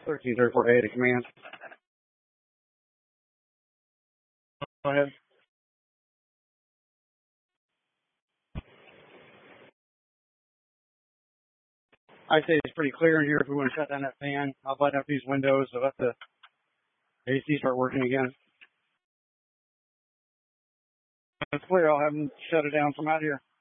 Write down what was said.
1334 to command. Go ahead. I say it's pretty clear in here. If we want to shut down that fan, I'll button up these windows so let the AC start working again. It's clear. I'll have them shut it down from out here.